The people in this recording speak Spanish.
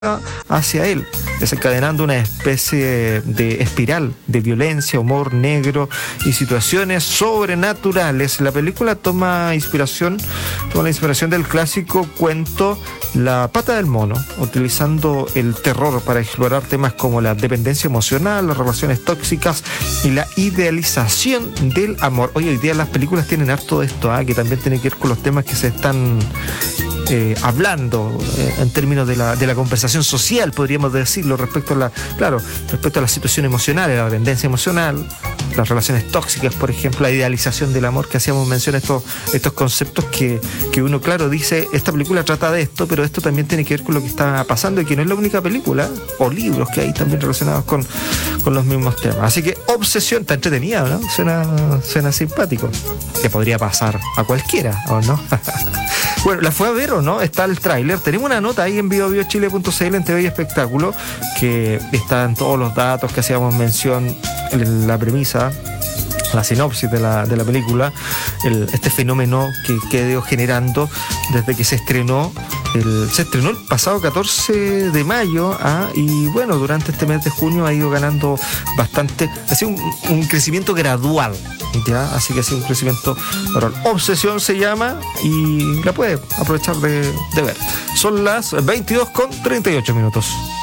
hacia él, desencadenando una especie de espiral de violencia, humor negro y situaciones sobrenaturales. La película toma la inspiración del clásico cuento La pata del mono, utilizando el terror para explorar temas como la dependencia emocional, las relaciones tóxicas y la idealización del amor. Hoy día las películas tienen harto de esto, que también tiene que ver con los temas que se están hablando en términos de la conversación social, podríamos decirlo, respecto a la situación emocional, a la dependencia emocional, las relaciones tóxicas, por ejemplo, la idealización del amor, que hacíamos mención a estos conceptos que uno, claro, dice, esta película trata de esto, pero esto también tiene que ver con lo que está pasando y que no es la única película o libros que hay también relacionados con los mismos temas. Así que Obsesión, está entretenida, ¿no? Suena simpático. Que podría pasar a cualquiera, ¿o no? Bueno, ¿la fue a ver o no? Está el tráiler. Tenemos una nota ahí en biobiochile.cl en TV y Espectáculo, que están todos los datos que hacíamos mención en la premisa, la sinopsis de la película, este fenómeno que quedó generando desde que se estrenó el pasado 14 de mayo, y bueno, durante este mes de junio ha ido ganando bastante, ha sido un crecimiento gradual, ¿ya? Así que ha sido un crecimiento gradual. Obsesión se llama y la puede aprovechar de ver. Son las 22:38 minutos.